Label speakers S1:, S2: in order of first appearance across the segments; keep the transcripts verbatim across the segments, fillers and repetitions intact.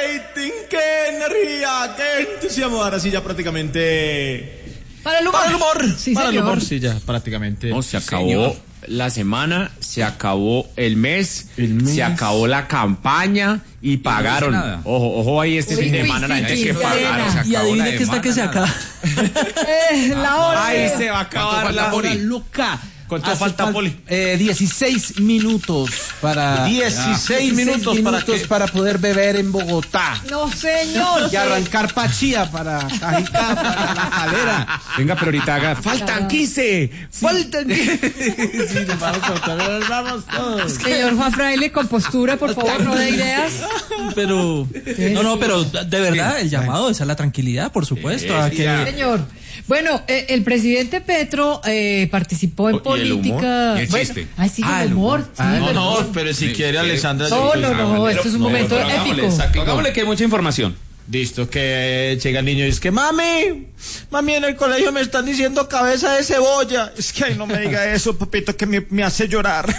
S1: rating, qué energía, qué entusiasmo. Ahora sí ya prácticamente...
S2: Para el humor.
S1: Para el humor.
S2: Sí,
S1: para
S2: señor.
S1: el humor, sí, ya prácticamente.
S3: No, se acabó
S1: Señor.
S3: la semana, se acabó el mes,
S1: El mes.
S3: se acabó la campaña y pagaron.
S4: no hice nada.
S3: ojo, ojo ahí este
S2: Uy,
S3: fin de
S2: uy,
S3: semana la
S2: sí,
S3: gente que
S2: quincena.
S3: pagaron. Se
S4: Y
S3: acabó
S4: adivina
S3: la
S4: que está que se
S3: semana,
S4: acaba.
S2: Eh, la hora.
S3: Ahí se va a
S4: ¿Cuánto
S3: acabar
S4: falta,
S3: la
S4: Poli?
S3: hora.
S4: Luca.
S3: ¿Cuánto
S4: Hace
S3: falta,
S4: fal-
S3: Poli?
S4: Eh, dieciséis minutos para...
S1: dieciséis minutos para
S4: minutos
S1: que-
S4: para poder beber en Bogotá.
S2: No, señor.
S4: Y arrancar Pachía para Cajicá, para La Calera.
S3: Venga, pero ahorita haga. ¡Faltan quince! ¡Faltan quince!
S4: Sí, nos vamos, todos, nos vamos todos.
S2: Señor Juan Fraile, con postura, por favor, no de ideas.
S5: Pero, no, no, pero de verdad, el llamado es a la tranquilidad, por supuesto. a que,
S2: Señor. Bueno, eh, el presidente Petro eh, participó en
S3: Oh, ¿y el humor?
S2: política.
S3: ¿Y el
S2: Bueno,
S3: chiste?
S2: ay, sí,
S4: Ah,
S2: el
S4: el
S2: humor.
S4: humor.
S2: sí,
S4: Ah,
S1: No,
S2: pero-
S1: no, pero si quiere Alexandra...
S2: No,
S1: sí,
S2: no, no, esto es un momento
S1: pero
S2: épico.
S1: hagámosle,
S3: Hagámosle que hay mucha información.
S1: Listo, que llega el niño y dice que mami, mami en el colegio me están diciendo cabeza de cebolla. Es que ay, no me diga eso, papito, que me, me hace llorar.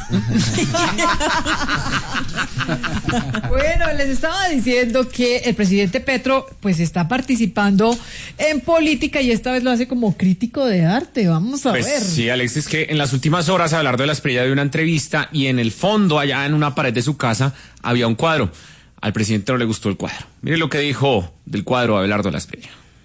S2: Bueno, les estaba diciendo que el presidente Petro pues está participando en política y esta vez lo hace como crítico de arte. Vamos a
S3: Pues
S2: ver.
S3: sí, Alex, es que en las últimas horas Abelardo de la Espriella dio una entrevista y en el fondo, allá en una pared de su casa, había un cuadro. Al presidente no le gustó el cuadro. Mire lo que dijo del cuadro Abelardo de la Espriella.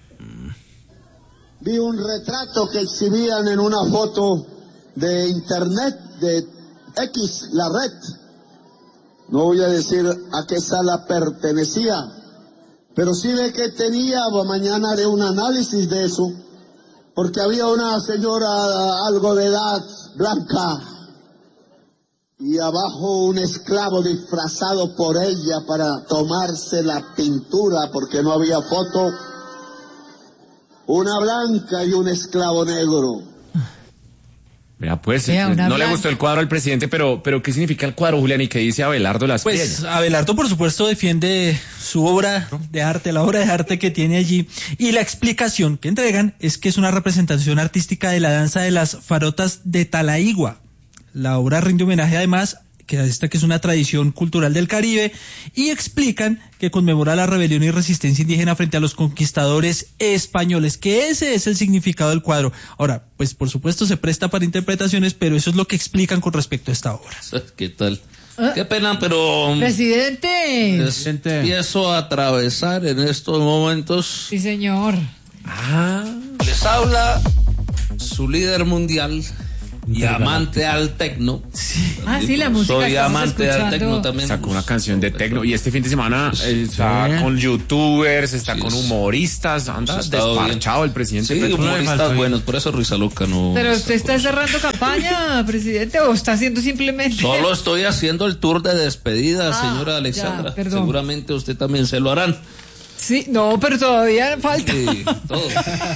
S6: Vi un retrato que exhibían en una foto de internet, de X, la red. No voy a decir a qué sala pertenecía, pero sí ve que tenía, mañana haré un análisis de eso, porque había una señora algo de edad, blanca, y abajo un esclavo disfrazado por ella para tomarse la pintura, porque no había foto. Una blanca y un esclavo negro.
S3: Vea, pues,
S2: Vea,
S3: eh,
S2: una
S3: no le
S2: blanca.
S3: gustó el cuadro al presidente, pero, pero ¿qué significa el cuadro, Julián? ¿Y qué dice Abelardo de la Espriella?
S5: pues Abelardo, por supuesto, defiende su obra de arte, la obra de arte que tiene allí. Y la explicación que entregan es que es una representación artística de la danza de las farotas de Talaigua. La obra rinde homenaje además que esta que es una tradición cultural del Caribe, y explican que conmemora la rebelión y resistencia indígena frente a los conquistadores españoles, que ese es el significado del cuadro. Ahora, pues por supuesto se presta para interpretaciones, pero eso es lo que explican con respecto a esta obra.
S7: ¿Qué tal? Qué pena, pero
S2: Presidente.
S7: es- empiezo a atravesar en estos momentos.
S2: Sí, señor.
S7: Les habla su líder mundial y amante al tecno.
S2: Ah, sí, la música
S7: Soy
S2: estamos
S7: amante al
S2: escuchando.
S7: tecno también.
S3: Sacó una canción de tecno y este fin de semana eh, está con youtubers, está
S7: Sí,
S3: con
S7: sí.
S3: humoristas, anda
S7: Hemos estado
S3: desparchado
S7: bien.
S3: el presidente
S7: Sí,
S3: Petro.
S7: humoristas buenos, por eso Ruiza Loca no.
S2: Pero usted está cerrando campaña, presidente, o está haciendo simplemente...
S7: Solo estoy haciendo el tour de despedida,
S2: Ah,
S7: señora Alexandra.
S2: ya, perdón.
S7: Seguramente usted también se lo harán.
S2: Sí, no, pero todavía falta.
S7: Sí, todo.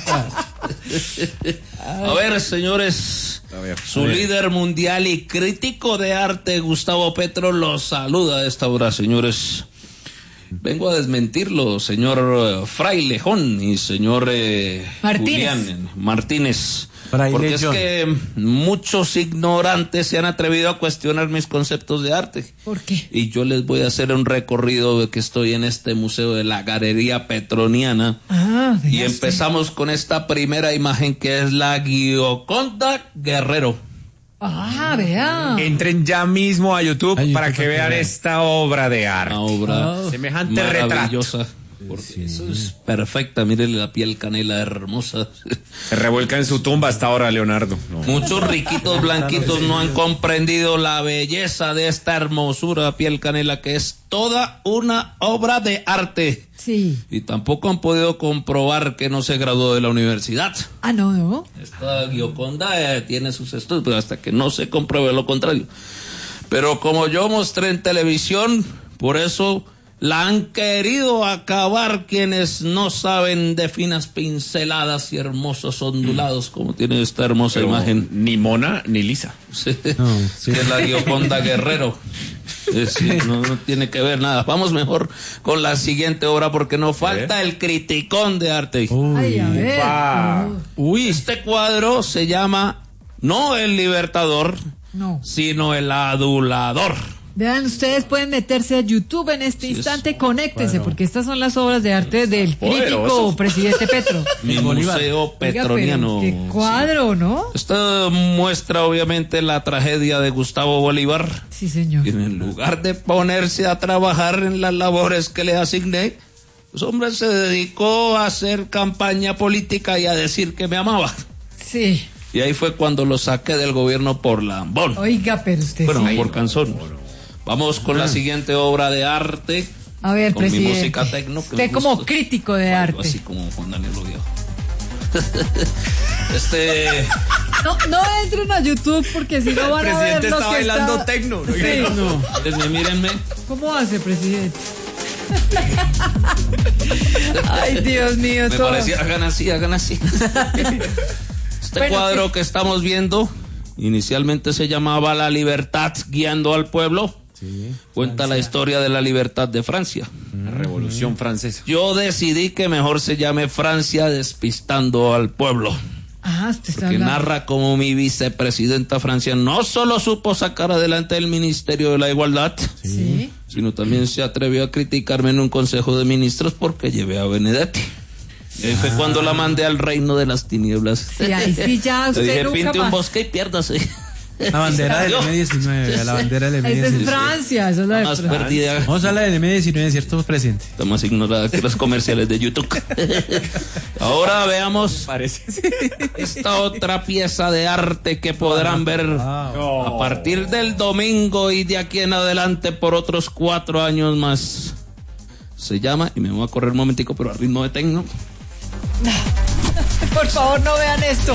S7: A ver, señores,
S3: A ver,
S7: su
S3: a ver.
S7: líder mundial y crítico de arte, Gustavo Petro, los saluda a esta hora, señores. Vengo a desmentirlo, señor eh, Frailejón y señor eh,
S2: Martínez.
S7: Julián Martínez.
S4: Fraile
S7: Porque es
S4: John.
S7: que muchos ignorantes se han atrevido a cuestionar mis conceptos de arte.
S2: ¿Por qué?
S7: Y yo les voy a hacer un recorrido de que estoy en este museo de la Galería Petroniana.
S2: Ah,
S7: Y
S2: vea usted.
S7: empezamos con esta primera imagen que es la Gioconda Guerrero.
S2: Ah, vea.
S3: Entren ya mismo a YouTube
S4: A YouTube
S3: para que
S4: para que
S3: vean
S4: vean.
S3: esta obra de arte.
S7: Una obra
S3: Semejante retrato.
S7: maravillosa. Porque eso es perfecta, mírenle la piel canela hermosa.
S3: Se revuelca en su tumba hasta ahora, Leonardo. No.
S7: Muchos riquitos blanquitos no han comprendido la belleza de esta hermosura piel canela que es toda una obra de arte.
S2: Sí.
S7: Y tampoco han podido comprobar que no se graduó de la universidad.
S2: Ah, no, no.
S7: Esta Gioconda eh, tiene sus estudios, pero hasta que no se compruebe lo contrario. Pero como yo mostré en televisión, por eso la han querido acabar quienes no saben de finas pinceladas y hermosos ondulados como tiene esta hermosa
S3: Pero
S7: imagen.
S3: ni mona ni lisa.
S7: Sí, que es la Gioconda Guerrero. Es decir, no, no tiene que ver nada. Vamos mejor con la siguiente obra porque nos falta el criticón de arte.
S2: Ay, a ver.
S3: Upa.
S7: Uy, este cuadro se llama no el Libertador,
S2: No.
S7: sino el Adulador.
S2: Vean, ustedes pueden meterse a YouTube en este
S7: Sí,
S2: instante,
S7: es-
S2: conéctense,
S7: claro.
S2: porque estas son las obras de arte del crítico
S3: Poderoso.
S2: presidente Petro.
S7: Mi museo
S2: Oiga, pero
S7: petroniano.
S2: qué cuadro, ¿no?
S7: Esto muestra obviamente la tragedia de Gustavo Bolívar.
S2: Sí, señor.
S7: Y en lugar de ponerse a trabajar en las labores que le asigné, pues hombre se dedicó a hacer campaña política y a decir que me amaba.
S2: Sí.
S7: Y ahí fue cuando lo saqué del gobierno por lambón.
S2: Oiga, pero usted
S7: Bueno,
S2: sí.
S7: por canzón. Vamos con la siguiente obra de arte.
S2: A ver,
S7: con mi
S2: presidente.
S7: música tecno. que
S2: Usted
S7: me
S2: como
S7: gusta.
S2: crítico de
S7: Algo
S2: arte.
S7: Así como Juan Daniel Oviedo. este...
S2: No, no entren a YouTube porque si no van a ver
S1: presidente
S2: lo
S1: está
S2: que
S1: bailando
S2: está...
S1: tecno, ¿no?
S2: Sí.
S7: Mírenme, mírenme.
S2: ¿Cómo hace, presidente? Ay, Dios mío,
S7: Me
S2: todo.
S7: parecía, hagan así, hagan así. Este
S2: Bueno,
S7: cuadro
S2: ¿qué?
S7: que estamos viendo, inicialmente se llamaba La Libertad guiando al pueblo. Cuenta la historia de la libertad de Francia.
S3: La Revolución Francesa.
S7: Yo decidí que mejor se llame Francia despistando al pueblo.
S2: Ah, usted está
S7: Que
S2: hablando.
S7: narra cómo mi vicepresidenta Francia no solo supo sacar adelante el Ministerio de la Igualdad,
S2: Sí.
S7: sino también se atrevió a criticarme en un consejo de ministros porque llevé a Benedetti. Y ahí fue cuando la mandé al reino de las tinieblas.
S2: Sí, ahí sí ya
S7: Le
S2: usted
S7: dije,
S2: nunca
S7: pinte un
S2: más.
S7: bosque y piérdase.
S4: La bandera del eme diecinueve, la bandera del eme
S2: Esa es
S4: diecinueve.
S2: Francia, esa es la de
S7: Más
S2: Francia.
S7: perdida.
S4: Vamos a la del eme diecinueve, ¿cierto, presidente?
S7: Está más ignorada que los comerciales de YouTube. Ahora veamos
S3: Parece.
S7: esta otra pieza de arte que podrán ver a partir del domingo y de aquí en adelante por otros cuatro años más. Se llama, y me voy a correr un momentico, pero a ritmo de tecno.
S2: Por favor, no vean esto.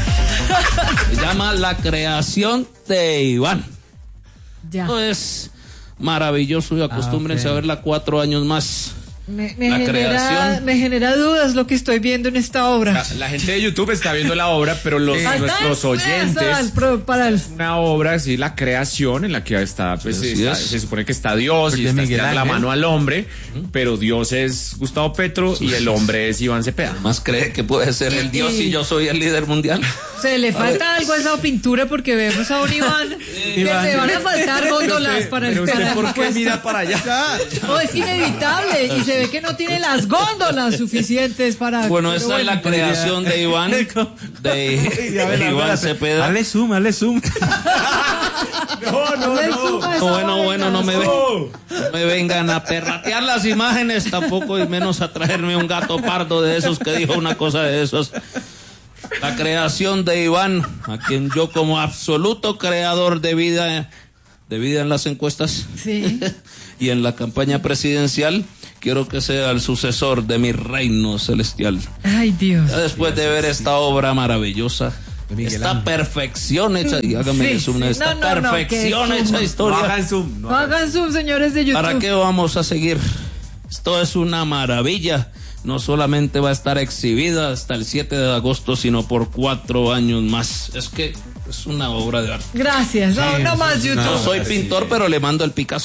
S7: Se llama La creación de Iván.
S2: Ya.
S7: Esto es maravilloso y acostúmbrense
S4: ok.
S7: a verla cuatro años más.
S2: Me, me
S7: La
S2: genera,
S7: creación.
S2: me genera dudas lo que estoy viendo en esta obra.
S3: La, la gente de YouTube está viendo la obra, pero los
S2: Falta
S3: nuestros
S2: eso,
S3: oyentes.
S2: el pro- para el-
S3: Una obra, sí, la creación en la que está, pues,
S7: Así
S3: está-
S7: es.
S3: se supone que está Dios y
S4: De
S3: está
S4: Miguel
S3: estirando la
S4: Ángel.
S3: mano al hombre, pero Dios es Gustavo Petro y el hombre es Iván Cepeda.
S7: Más cree que puede ser el Dios y yo soy el líder mundial.
S2: Se le falta algo a esa pintura porque vemos a un Iván que le van a faltar góndolas para el
S3: Pero usted,
S2: para
S3: ¿por
S2: el
S3: qué
S2: puesto.
S3: mira para allá?
S2: No, es inevitable y se ve que no tiene las góndolas suficientes para.
S7: Bueno,
S2: pero
S7: esta es la creación de Iván, de Iván Cepeda.
S4: Dale zoom, dale zoom.
S3: No, no,
S2: Hazle
S3: no.
S2: zoom a esa
S7: No, bueno,
S2: vaina.
S7: bueno, no me, ven, no me vengan a perratear las imágenes tampoco y menos a traerme un gato pardo de esos que dijo una cosa de esos. La creación de Iván, a quien yo como absoluto creador de vida, de vida en las encuestas
S2: Sí.
S7: y en la campaña presidencial, quiero que sea el sucesor de mi reino celestial.
S2: Ay, Dios.
S7: Ya después de ver esta obra maravillosa, esta perfección hecha, y hágame
S2: Sí,
S7: eso, una
S2: sí.
S7: esta
S2: No, no, no,
S7: perfección
S2: que
S7: hecha
S2: zoom.
S7: historia.
S3: No hagan zoom. no
S2: No hagan zoom, señores de YouTube.
S7: ¿Para qué vamos a seguir? Esto es una maravilla. No solamente va a estar exhibida hasta el siete de agosto, sino por cuatro años más. Es que es una obra de arte.
S2: Gracias. No, no más
S7: Yo
S2: YouTube.
S7: soy pintor, pero le mando el Picasso.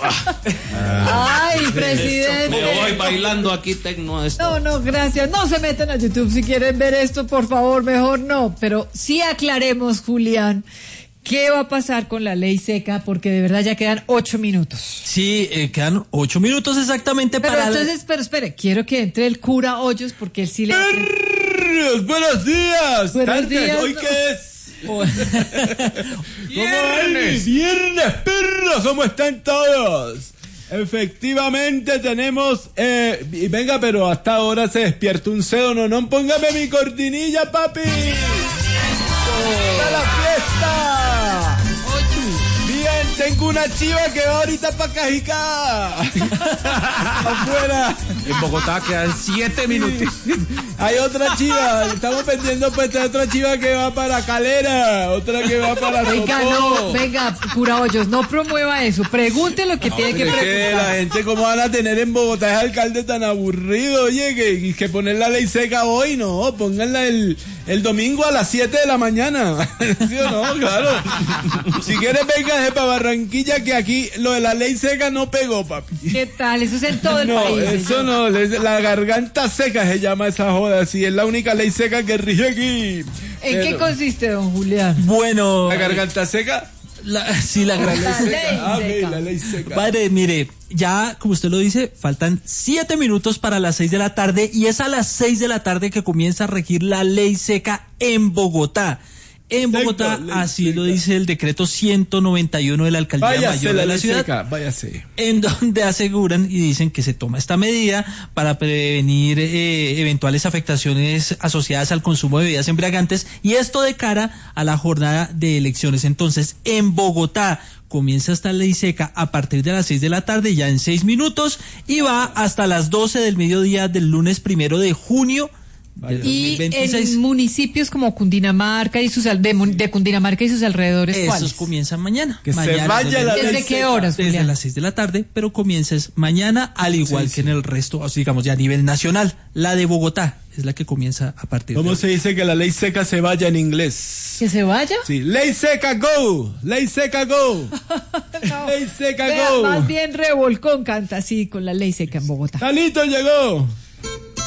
S2: Ay,
S7: Me
S2: presidente.
S7: voy bailando aquí tecno a esto.
S2: No, no, gracias. No se metan a YouTube si quieren ver esto, por favor, mejor no. Pero sí aclaremos, Julián, qué va a pasar con la ley seca, porque de verdad ya quedan ocho minutos.
S5: Sí, eh, quedan ocho minutos exactamente
S2: Pero
S5: para...
S2: entonces, pero espere, quiero que entre el cura Hoyos, porque él sí le...
S4: ¡Buenos días!
S2: Buenos
S4: Antes,
S2: días,
S4: ¿hoy
S2: no.
S4: qué es? ¿Cómo viernes, viernes, perros, ¿cómo están todos? Efectivamente tenemos, eh, y venga, pero hasta ahora se despierta un cedo, no, no, póngame mi cortinilla, papi. ¡Para la fiesta! Bien, tengo una chiva que va ahorita para Cajicá. Afuera.
S3: En Bogotá quedan siete minutos.
S4: Hay otra chiva, estamos vendiendo pues otra chiva que va para Calera, otra que va para
S2: Venga,
S4: Sopó.
S2: no, venga, cura Hoyos, no promueva eso. Pregunte lo que tiene que
S4: Es que
S2: preguntar.
S4: la gente cómo van a tener en Bogotá ese alcalde tan aburrido, oye, que, que poner la ley seca hoy, no, pónganla el, el domingo a las siete de la mañana. ¿Sí o no? Claro. Si quieres véngase para Barranquilla, que aquí lo de la ley seca no pegó, papi.
S2: ¿Qué tal? Eso es en todo el
S4: No,
S2: país.
S4: eso
S2: señor.
S4: no, les- la garganta seca se llama esa joda, sí, es la única ley seca que rige aquí.
S2: ¿En qué
S4: Pero-
S2: consiste, don Julián?
S5: Bueno,
S4: La garganta seca,
S5: La, sí, la gran
S2: La
S5: ley
S2: ley
S5: seca.
S4: Ah, ok,
S2: seca.
S4: la ley seca.
S5: Padre, mire, ya como usted lo dice, faltan siete minutos para las seis de la tarde y es a las seis de la tarde que comienza a regir la ley seca en Bogotá. En Bogotá,
S4: Ley
S5: así
S4: seca.
S5: lo dice el decreto ciento noventa y uno de la Alcaldía
S4: Váyase
S5: Mayor
S4: la
S5: de la
S4: ley
S5: ciudad.
S4: seca, váyase.
S5: En donde aseguran y dicen que se toma esta medida para prevenir eh, eventuales afectaciones asociadas al consumo de bebidas embriagantes y esto de cara a la jornada de elecciones. Entonces, en Bogotá comienza esta ley seca a partir de las seis de la tarde, ya en seis minutos, y va hasta las doce del mediodía del lunes primero de junio de
S2: Y
S5: dos mil veintiséis.
S2: en municipios como Cundinamarca y sus al- de, mun- de Cundinamarca y sus alrededores,
S5: Esos
S2: ¿cuáles?
S5: comienzan mañana.
S4: Que se
S5: Mañana,
S4: vaya
S5: desde-
S4: la
S2: ¿Desde
S4: ley
S2: qué
S4: seca.
S2: horas,
S5: Desde
S2: Julián?
S5: las seis de la tarde, pero comienza es mañana, al igual
S4: Sí,
S5: que
S4: sí.
S5: en el resto, o sea, digamos ya a nivel nacional. La de Bogotá es la que comienza a partir
S4: ¿Cómo
S5: de
S4: se dice que la ley seca se vaya en inglés?
S2: ¿Que se vaya?
S4: Sí, ley seca go, ley seca go,
S2: No.
S4: ley seca
S2: Vea,
S4: go.
S2: más bien Revolcón canta así con la ley seca en Bogotá.
S4: Talito llegó.